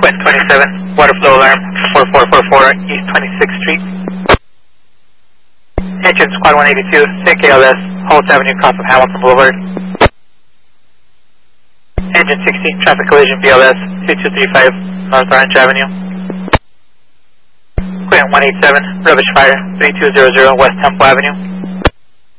Quentin 27, water flow alarm 4444 East 26th Street. Engine Squad 182, take ALS, Holt Avenue, cross of Hamilton Boulevard. Engine 16, traffic collision BLS 2235 North Orange Avenue. Quentin 187, rubbish fire 3200 West Temple Avenue.